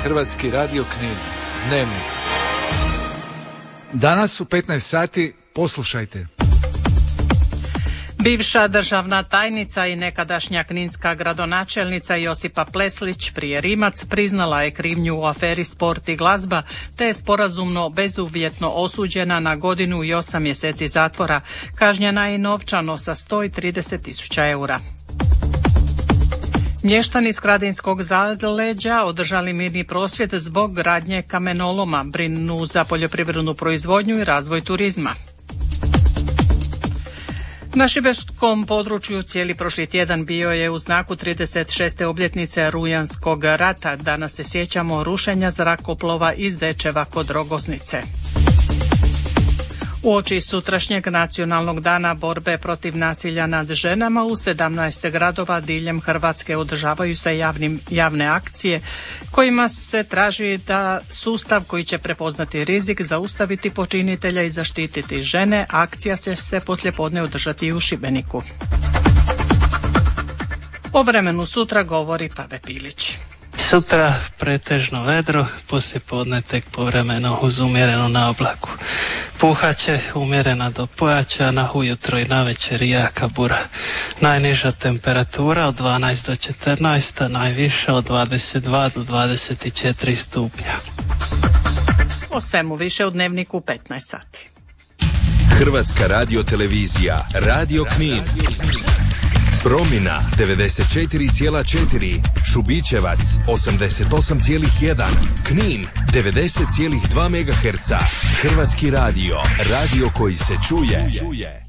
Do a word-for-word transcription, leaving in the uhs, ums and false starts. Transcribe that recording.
Hrvatski radio Knin. Dnevnik. Danas u petnaest sati poslušajte. Bivša državna tajnica i nekadašnja kninska gradonačelnica Josipa Pleslić, prije Rimac, priznala je krivnju u aferi Sport i glazba, te je sporazumno bezuvjetno osuđena na godinu i osam mjeseci zatvora. Kažnjena je novčano sa sto trideset tisuća eura. Mještani Skradinskog zaleđa održali mirni prosvjed zbog gradnje kamenoloma, brinu za poljoprivrednu proizvodnju i razvoj turizma. Na šibenskom području cijeli prošli tjedan bio je u znaku trideset šeste obljetnice Rujanskog rata. Danas se sjećamo rušenja zrakoplova iz Zečeva kod Rogoznice. Uoči sutrašnjeg nacionalnog dana borbe protiv nasilja nad ženama u sedamnaest gradova diljem Hrvatske održavaju se javnim, javne akcije kojima se traži da sustav koji će prepoznati rizik, zaustaviti počinitelja i zaštititi žene. Akcija će se poslijepodne održati i u Šibeniku. O vremenu sutra govori Pave Pilić. Sutra pretežno vedro, poslijepodne tek povremeno uz umjerenu na oblaku. Puhaće umjerena do pojačana, ujutro i navečer jaka bura. Najniža temperatura od dvanaest do četrnaest, a najviša od dvadeset dva do dvadeset četiri stupnja. O svemu više u Dnevniku petnaest sati. Hrvatska radiotelevizija, Radio Knin. Promina devedeset četiri zarez četiri, Šubićevac osamdeset osam zarez jedan, Knin devedeset zarez dva megaherca. Hrvatski radio, radio koji se čuje.